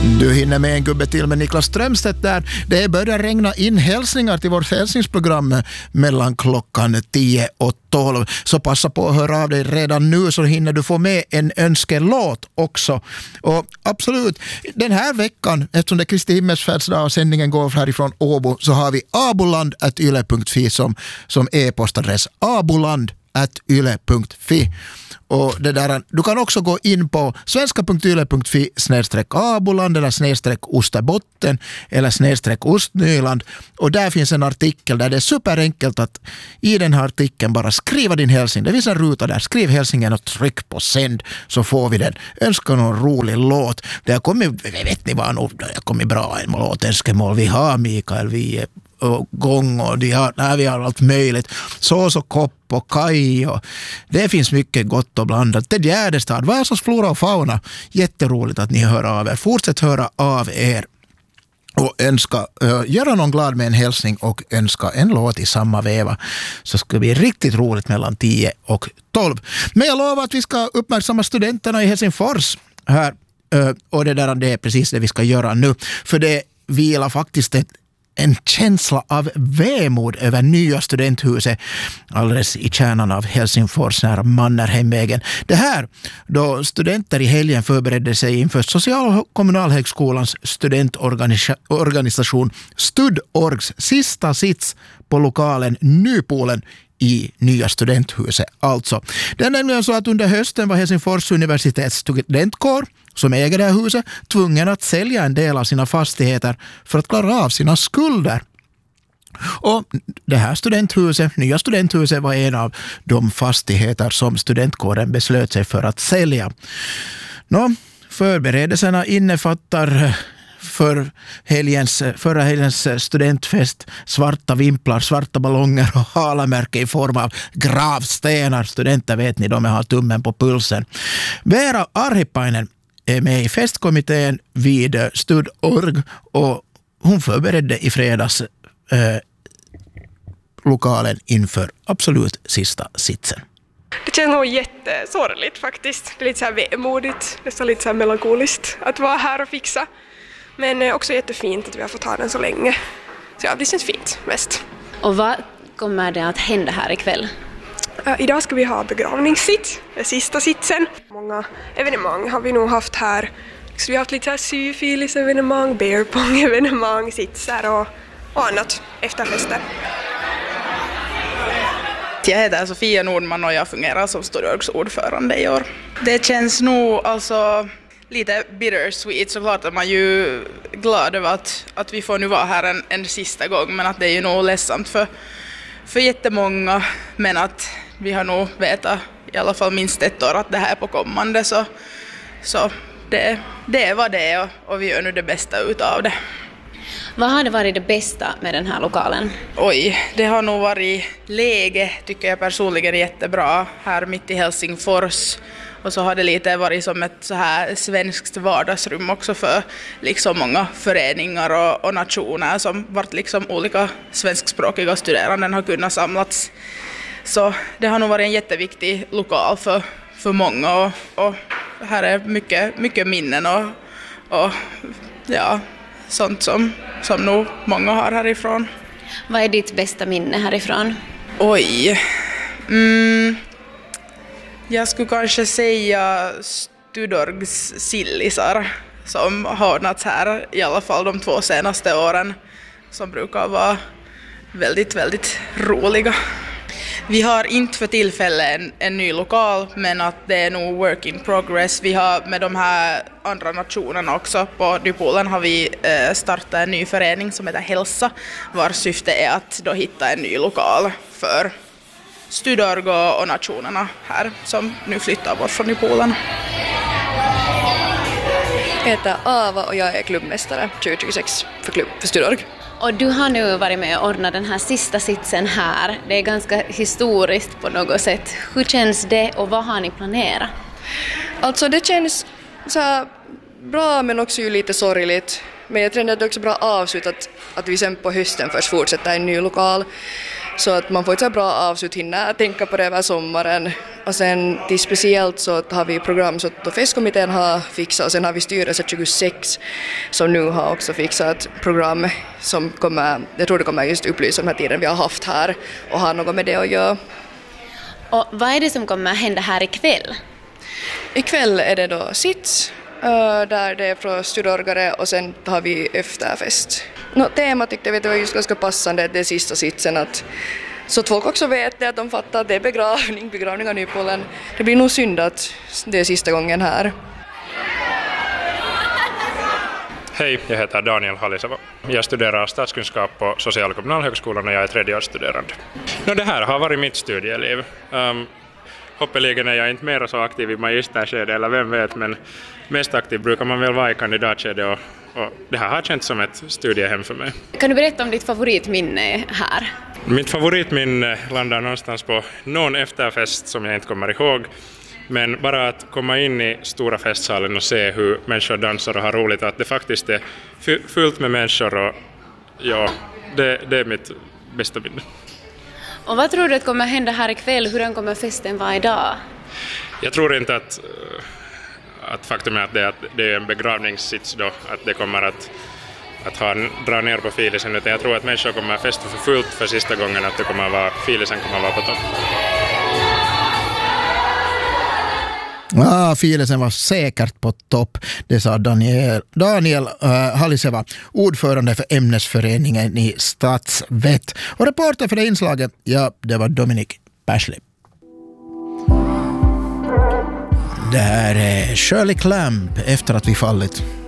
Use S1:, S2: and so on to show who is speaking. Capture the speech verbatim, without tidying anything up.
S1: Du hinner med en gubbe till med Niklas Strömstedt där. Det börjar regna in hälsningar till vårt hälsningsprogram mellan klockan tio och tolv. Så passa på att höra av dig redan nu så hinner du få med en önskelåt också. Och absolut, den här veckan, eftersom det är Kristi himmelsfärdsdag och sändningen går härifrån Åbo, så har vi aboland at yle punkt fi som, som e-postadress. aboland at yle punkt fi. Och det där, du kan också gå in på svenska punkt yle punkt fi snedstreck aboland eller snedstreck osterbotten eller snedstreck ostnyland. Och där finns en artikel där det är superenkelt att i den här artikeln bara skriva din hälsning. Det finns en ruta där. Skriv hälsningen och tryck på sänd så får vi den. Önskar någon rolig låt. Det har kommit, vet ni vad, det har kommit bra en låtönskemål. Vi har Mikael, vi är och gång och de har, nej, vi har allt möjligt. Så så kopp och kaj och det finns mycket gott och blandat. Det Gärdestad, Vasas flora och fauna. Jätteroligt att ni hör av er. Fortsätt höra av er. Och önska, uh, göra någon glad med en hälsning och önska en låt i samma veva. Så ska det bli riktigt roligt mellan tio och tolv. Men jag lovar att vi ska uppmärksamma studenterna i Helsingfors här. Uh, och det där det är precis det vi ska göra nu. För det vilar faktiskt ett en känsla av vemod över nya studenthuset alldeles i kärnan av Helsingfors nära Mannerheimvägen. Det här då studenter i helgen förberedde sig inför Social- och kommunalhögskolans studentorganisation Studorgs sista sits på lokalen Nypolen i nya studenthuset. Alltså, det är nämligen så att under hösten var Helsingfors universitets studentkår som äger det här huset tvungen att sälja en del av sina fastigheter för att klara av sina skulder. Och det här studenthuset, nya studenthuset var en av de fastigheter som studentkåren beslöt sig för att sälja. Nå, förberedelserna innefattar för helgens, förra helgens studentfest svarta vimplar, svarta ballonger och halamärke i form av gravstenar. Studenter vet ni, de har tummen på pulsen. Veera Arhipainen är med i festkommittén vid Studorg och hon förberedde i fredags eh, lokalen inför absolut sista sitsen.
S2: Det känns nog jättesorgligt faktiskt. Det är lite så här vemodigt, nästan lite så här melankoliskt att vara här och fixa. Men också jättefint att vi har fått ha den så länge. Så ja, det känns fint mest.
S3: Och vad kommer det att hända här ikväll?
S2: Uh, idag ska vi ha begravningssitt, den sista sitsen. Många evenemang har vi nog haft här. Så vi har haft lite så här syfilis-evenemang, beerpong-evenemang, sitsar och, och annat efter festen.
S4: Jag heter Sofia Nordman och jag fungerar som Studorgs ordförande i år. Det känns nog alltså lite bittersweet, såklart att man är ju glad över att, att vi får nu vara här en, en sista gång, men att det är ju nog ledsamt för, för jättemånga, men att vi har nog vetat i alla fall minst ett år att det här är på kommande, så, så det, det är vad det är och, och vi gör nu det bästa utav det.
S3: Vad har det varit det bästa med den här lokalen?
S4: Oj, det har nog varit läge, tycker jag personligen är jättebra här mitt i Helsingfors. Och så har det lite varit som ett så här svenskt vardagsrum också för liksom många föreningar och, och nationer som varit liksom olika svenskspråkiga studeranden har kunnat samlats. Så det har nog varit en jätteviktig lokal för, för många och, och här är mycket, mycket minnen och, och ja, sånt som, som nog många har härifrån.
S3: Vad är ditt bästa minne härifrån?
S4: Oj, mm. Jag skulle kanske säga Studorgs sillisar som har ordnats här i alla fall de två senaste åren, som brukar vara väldigt, väldigt roliga. Vi har inte för tillfället en, en ny lokal, men att det är nog work in progress. Vi har med de här andra nationerna också på Nypolen har vi eh, startat en ny förening som heter Hälsa, vars syfte är att då hitta en ny lokal för Studorg och nationerna här som nu flyttar bort från Nypolen.
S5: Jag heter Ava och jag är klubbmästare tjugo tjugosex för klubb för Studorg.
S3: Och du har nu varit med och ordnat den här sista sitsen här. Det är ganska historiskt på något sätt. Hur känns det och vad har ni planerat?
S5: Alltså det känns så här bra men också ju lite sorgligt. Men jag tror att det är också bra avslut att, att vi sen på hösten först fortsätter en ny lokal. Så att man får ett så bra avslut, hinna tänka på det över sommaren. Och sen till speciellt så har vi program som festkommittén har fixat, och sen har vi styrelse tjugosex som nu har också fixat ett program som kommer, jag tror det kommer just upplysa om den här tiden vi har haft här och har något med det att göra.
S3: Och vad är det som kommer hända här ikväll?
S5: Ikväll är det då sits, där det är från studorgare, och sen har vi efterfest. No, tema tyckte jag det var just ganska passande, det sista sitsen, att så att folk också vet det, att de fattar att det är begravning, begravning av Nypolen. Det blir nog synd att det är sista gången här.
S6: Hej, jag heter Daniel Haliseva. Jag studerar statskunskap på Social- och kommunalhögskolan och jag är tredjeårsstuderande. No, det här har varit mitt studieliv. Um, hoppeligen är jag inte mer så aktiv i magisterskede, eller vem vet, men mest aktiv brukar man väl vara i kandidatskede, och, och det här har känts som ett studiehem för mig.
S3: Kan du berätta om ditt favoritminne här?
S6: Mitt favoritminne landar någonstans på någon efterfest som jag inte kommer ihåg. Men bara att komma in i stora festsalen och se hur människor dansar och har roligt, att det faktiskt är fullt med människor, och ja, det, det är mitt bästa minne.
S3: Och vad tror du att kommer hända här ikväll? Hur kommer festen vara idag?
S6: Jag tror inte att, att faktum är att det, att det är en begravningssits då, att det kommer att att ha, dra ner på filisen, utan jag tror att människor kommer att festa för fullt för sista gången, att det kommer att vara, filisen kommer att vara på topp.
S1: Ah, filisen var säkert på topp, det sa Daniel, Daniel uh, Haliseva, ordförande för ämnesföreningen i Statsvett. Och reporter för det inslaget, ja, det var Dominic Pashley. Det här är Shirley Clamp, Efter att vi fallit.